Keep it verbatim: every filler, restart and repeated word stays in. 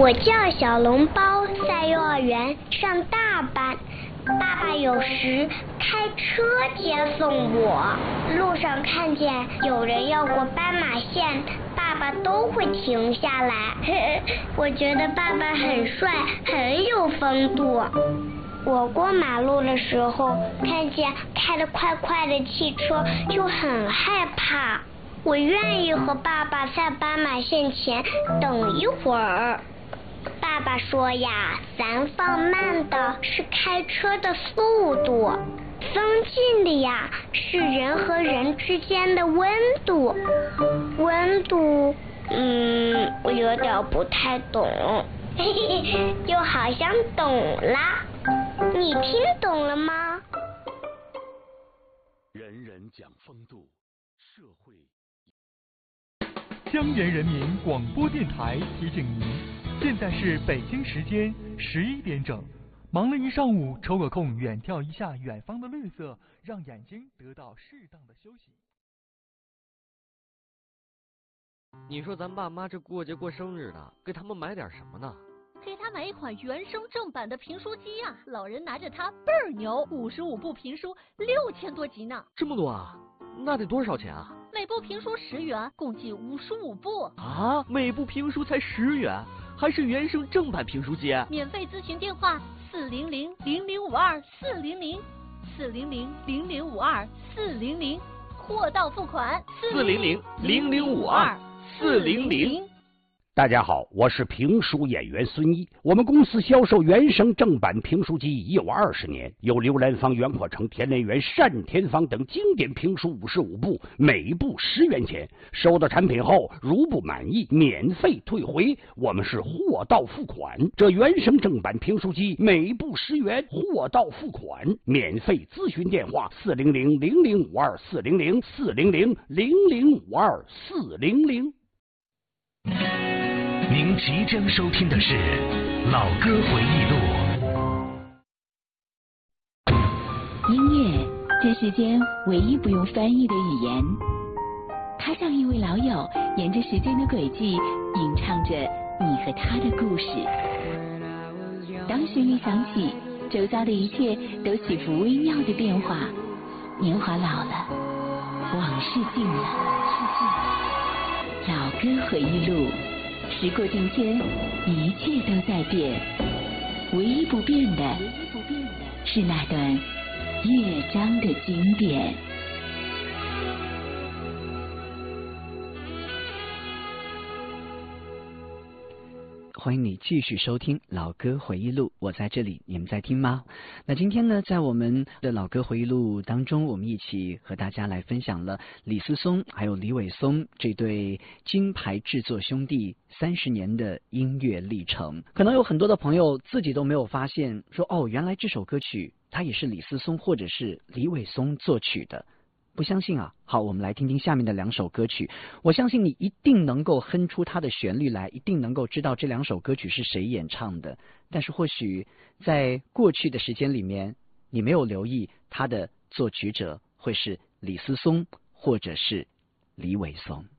我叫小笼包，在幼儿园上大班。爸爸有时开车接送我，路上看见有人要过斑马线，爸爸都会停下来。我觉得爸爸很帅，很有风度。我过马路的时候，看见开得快快的汽车，就很害怕。我愿意和爸爸在斑马线前等一会儿。爸爸说呀，咱放慢的是开车的速度，放近的呀是人和人之间的温度。温度，嗯，我有点不太懂，嘿嘿，就好像懂啦。你听懂了吗？ 人人讲风度，社会。 江源人民广播电台提醒您，现在是北京时间十一点整。忙了一上午，抽个空远眺一下远方的绿色，让眼睛得到适当的休息。 你说咱爸妈这过节过生日的，给他们买点什么呢？ 给他买一款原声正版的评书机呀、啊，老人拿着它倍儿牛，五十五部评书，六千多集呢。 这么多啊？那得多少钱啊？ 每部评书十元，共计五十五部。 啊，每部评书才十元，还是原声正版评书机？ 免费咨询电话：四零零零零五二四零零，四零零零零五二四零零，货到付款。 四零零零零五二四零零。 大家好，我是评书演员孙一。我们公司销售原声正版评书机已有二十年，有刘兰芳、袁阔成、田连元、单田芳等经典评书五十五部，每部十元钱。收到产品后，如不满意，免费退回。我们是货到付款。这原声正版评书机每部十元，货到付款。免费咨询电话：四零零零零五二四零零四零零零零五二四零零。 您即将收听的是《老歌回忆录》。 音乐，这世间唯一不用翻译的语言。它像一位老友，沿着时间的轨迹，吟唱着你和他的故事。当旋律响起，周遭的一切都起伏微妙的变化。年华老了，往事尽了。老歌回忆录。时过境迁，一切都在变，唯一不变的是那段乐章的经典。 欢迎你继续收听老歌回忆录，我在这里，你们在听吗？那今天呢，在我们的老歌回忆录当中，我们一起和大家来分享了李思松还有李伟松这对金牌制作兄弟三十年的音乐历程。可能有很多的朋友自己都没有发现，说哦，原来这首歌曲它也是李思松或者是李伟松作曲的。不相信啊？好，我们来听听下面的两首歌曲。我相信你一定能够哼出它的旋律来，一定能够知道这两首歌曲是谁演唱的。但是或许在过去的时间里面，你没有留意它的作曲者会是李思松或者是李伟松。